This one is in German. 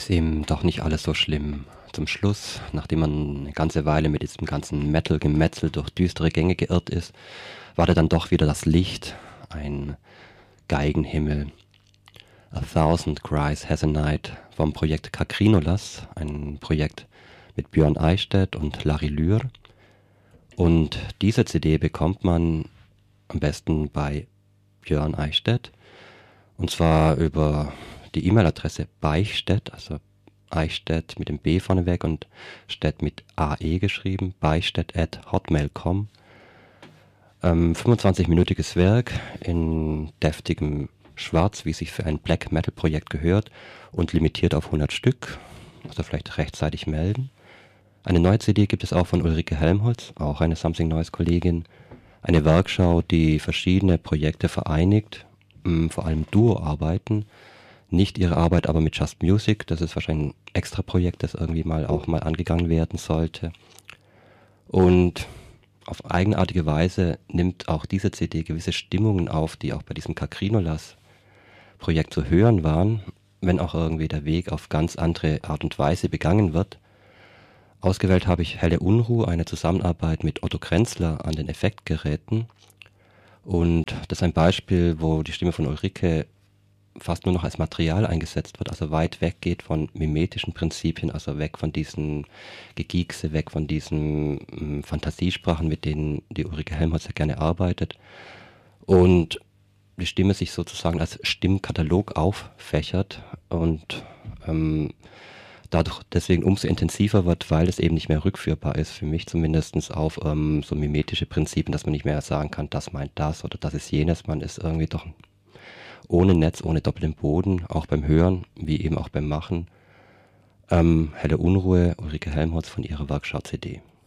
ist eben doch nicht alles so schlimm. Zum Schluss, nachdem man eine ganze Weile mit diesem ganzen Metal-Gemetzel durch düstere Gänge geirrt ist, war da dann doch wieder das Licht, ein Geigenhimmel. A Thousand Cries Has a Night vom Projekt Kakrinolas, ein Projekt mit Björn Eichstätt und Larry Lühr. Und diese CD bekommt man am besten bei Björn Eichstätt, und zwar über die E-Mail-Adresse Beichstätt, also Eichstätt mit dem B vorneweg und Städt mit AE geschrieben, beichstätt@hotmail.com. 25-minütiges Werk in deftigem Schwarz, wie sich für ein Black Metal Projekt gehört, und limitiert auf 100 Stück, also vielleicht rechtzeitig melden. Eine neue CD gibt es auch von Ulrike Helmholtz, auch eine Something Noise Kollegin. Eine Werkschau, die verschiedene Projekte vereinigt, vor allem Duo-Arbeiten. Nicht ihre Arbeit aber mit Just Music, das ist wahrscheinlich ein extra Projekt, das irgendwie auch mal angegangen werden sollte. Und auf eigenartige Weise nimmt auch diese CD gewisse Stimmungen auf, die auch bei diesem Kakrinolas-Projekt zu hören waren, wenn auch irgendwie der Weg auf ganz andere Art und Weise begangen wird. Ausgewählt habe ich Helle Unruh, eine Zusammenarbeit mit Otto Krenzler an den Effektgeräten. Und das ist ein Beispiel, wo die Stimme von Ulrike fast nur noch als Material eingesetzt wird, also weit weg geht von mimetischen Prinzipien, also weg von diesen Gegiekse, weg von diesen Fantasiesprachen, mit denen die Ulrike Helmholtz sehr gerne arbeitet. Und die Stimme sich sozusagen als Stimmkatalog auffächert und dadurch deswegen umso intensiver wird, weil es eben nicht mehr rückführbar ist, für mich zumindest auf so mimetische Prinzipien, dass man nicht mehr sagen kann, das meint das oder das ist jenes. Man ist irgendwie doch ohne Netz, ohne doppelten Boden, auch beim Hören, wie eben auch beim Machen. Helle Unruhe, Ulrike Helmholtz von ihrer Werkschau-CD.